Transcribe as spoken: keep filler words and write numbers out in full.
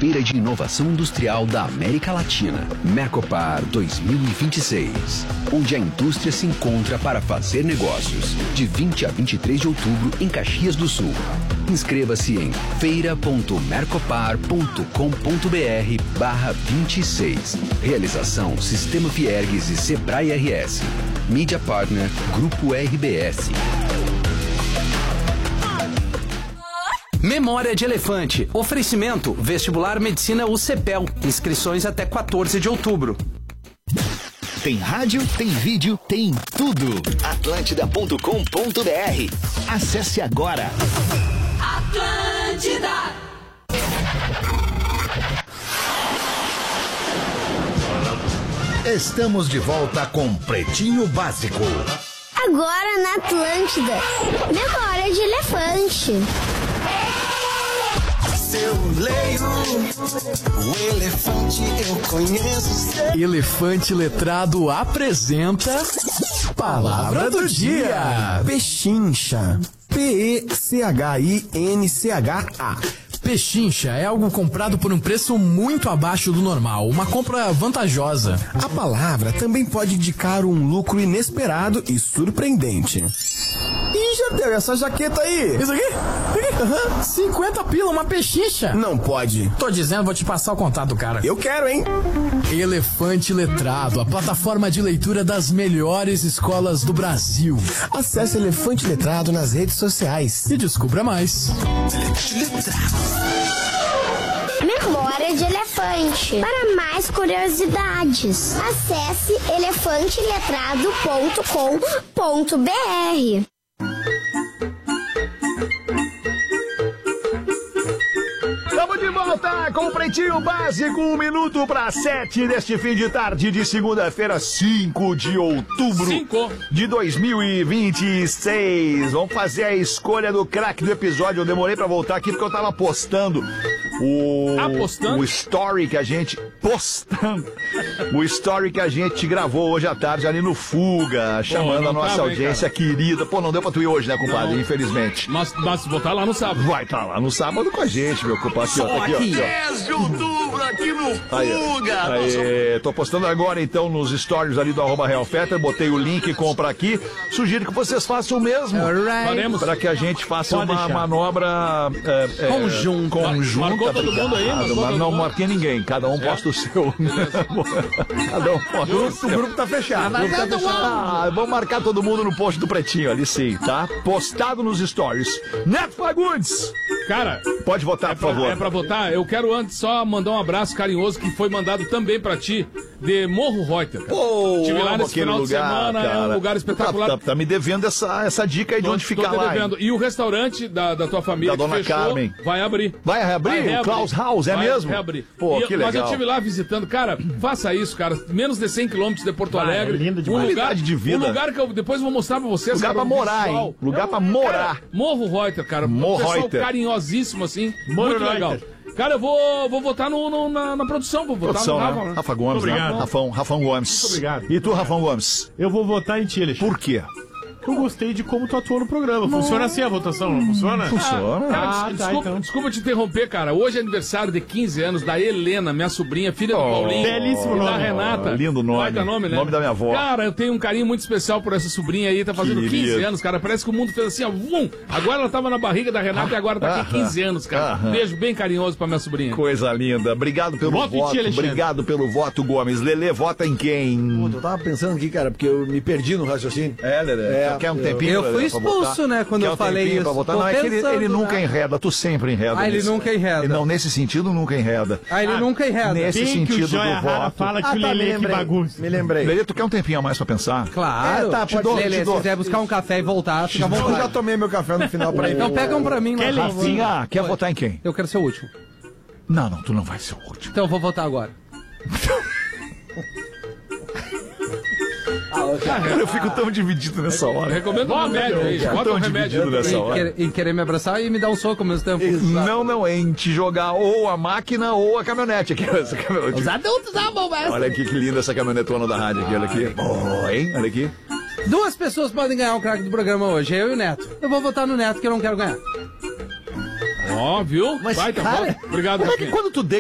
Feira de Inovação Industrial da América Latina, Mercopar dois mil e vinte e seis, onde a indústria se encontra para fazer negócios, de vinte a vinte e três de outubro em Caxias do Sul. Inscreva-se em feira ponto mercopar ponto com ponto br barra vinte e seis. Realização Sistema Fiergues e Sebrae R S. Mídia Partner Grupo R B S. Memória de Elefante. Oferecimento Vestibular Medicina U C P E L. Inscrições até quatorze de outubro. Tem rádio, tem vídeo, tem tudo. atlântida ponto com ponto br. Acesse agora. Atlântida. Estamos de volta com Pretinho Básico. Agora na Atlântida. Memória de Elefante. Eu leio o elefante, eu conheço. Elefante Letrado apresenta Palavra do Dia. Pechincha. P E C H I N C H A. Pechincha é algo comprado por um preço muito abaixo do normal, uma compra vantajosa. A palavra também pode indicar um lucro inesperado e surpreendente. Ih, já deu essa jaqueta aí. Isso aqui? Uhum. cinquenta pila, uma pechincha. Não pode. Tô dizendo, vou te passar o contato do cara. Eu quero, hein? Elefante Letrado, a plataforma de leitura das melhores escolas do Brasil. Acesse Elefante Letrado nas redes sociais e descubra mais. Memória de Elefante. Para mais curiosidades, acesse elefante letrado ponto com ponto br. Estamos de volta com o Pretinho Básico, um minuto para sete deste fim de tarde de segunda-feira, cinco de outubro Cinco. de dois mil e vinte e seis. Vamos fazer a escolha do craque do episódio. Eu demorei para voltar aqui porque eu tava postando o, Apostando? o story que a gente... Postando o story que a gente gravou hoje à tarde ali no Fuga, chamando Pô, a nossa tá bem, audiência cara. querida. Pô, não deu pra tu ir hoje, né, compadre? Não. Infelizmente. Mas, mas vou estar lá no sábado. Vai estar tá lá no sábado com a gente, meu compadre. Aqui, ó, tá aqui, ó, aqui, ó. dez de outubro aqui no Fuga. Aí, aí, tô postando agora então nos stories ali do arroba Real Feta, botei o link, compra aqui. Sugiro que vocês façam o mesmo. Faremos. Para que a gente faça Pode uma deixar. manobra é, é, Conjunta. conjunta. Marcou todo mundo aí? Marcou Mas todo não mundo? marquei ninguém, cada um posta o seu. Cada um posta o O seu. grupo tá fechado. O grupo tá fechado. Ah, vamos marcar todo mundo no post do Pretinho ali sim, tá? Postado nos stories. Neto Fagundes! Cara, Pode votar, é por favor. pra, é pra votar. Eu quero antes só mandar um abraço carinhoso que foi mandado também pra ti, de Morro Reuter. Cara. Pô, Estive lá amo nesse aquele final lugar, de semana, é um cara. lugar espetacular. Tá, tá, tá me devendo essa, essa dica aí de Tô- onde tô ficar te lá. devendo. E o restaurante da, da tua família Da que Dona fechou, Carmen. vai abrir. Vai reabrir? O Klaus House, é vai mesmo? reabrir. Pô, E- que Mas eu legal. estive lá visitando. Cara, faça isso, cara. Menos de cem quilômetros de Porto Vai, Alegre. é lindo um demais. lugar, Qualidade de vida. Um lugar que eu depois vou mostrar pra vocês. Lugar cara, pra um morar, visual. hein? Lugar pra um- morar. Cara, Morro Reuter, cara. Morro um pessoal Reuter. carinhosíssimo, assim. Morro muito Reuter. legal. Cara, eu vou, vou votar no, no- na, na produção. Vou votar Produção, no né? Rafa. né? Rafa Gomes, né? Obrigado. Rafão, Rafão Gomes. Muito obrigado. E tu, Rafão Gomes? Eu vou votar em ti, Alexandre. Por quê? Eu gostei de como tu atuou no programa. Funciona assim a votação, não funciona? Funciona. Cara, Ah, des- tá, desculpa, então. desculpa te interromper, cara. Hoje é aniversário de quinze anos da Helena, minha sobrinha, filha do Oh, Paulinho. belíssimo e da nome. Renata. Lindo nome. Baita nome, né? Nome da minha avó. Cara, eu tenho um carinho muito especial por essa sobrinha aí, tá fazendo Querido. quinze anos, cara. Parece que o mundo fez assim, ó, vum. Agora ela tava na barriga da Renata e agora tá aqui Aham. quinze anos, cara. Aham. Beijo bem carinhoso pra minha sobrinha. Coisa linda. Obrigado pelo Voto em voto. ti, Alexandre. Obrigado pelo voto, Gomes. Lelê, vota em quem? Eu tava pensando aqui, cara, porque eu me perdi no raciocínio. É, Lelê. É, Quer um eu- tempinho? Eu Lelê, fui pra expulso, votar? né, quando Quer eu um falei tempinho isso. pra votar? Tô Não, é que ele, pensando, ele nunca né? enreda. Tu sempre enreda. Ah, ele nisso. nunca enreda. Não, nesse sentido, nunca enreda. Ah, ele nunca enreda. Nesse Bem que sentido o Joia do Rara voto. fala que Ah, o tá, me Lelê que lembrei. bagunça. Me lembrei. Lelê, tu quer um tempinho a mais pra pensar? Claro. É, tá, Te pode dou, ser, Lelê, te se dou. quiser buscar um café e voltar, fica à Eu já vontade. tomei meu café no final pra ir. Então pega um pra mim, Quer lá, por favor. Rafinha, quer votar em quem? Eu quero ser o último. Não, não, tu não vai ser o último. Então eu vou votar agora. Cara, eu fico tão dividido nessa hora. Recomendo um remédio aí. Fico Bota tão um remédio. dividido nessa Em, hora. querer- em querer me abraçar e me dar um soco ao mesmo tempo. Não, não, é em te jogar ou a máquina ou a caminhonete aqui. Essa caminhonete. Os adultos amam, mas... Olha aqui que linda essa caminhonetona da rádio aqui, olha aqui. Oh, hein? Olha aqui. Duas pessoas podem ganhar o craque do programa hoje, eu e o Neto. Eu vou votar no Neto, que eu não quero ganhar. Ó, viu? Mas, Baita cara, voto. Obrigado, Como é que Rafinha. quando tu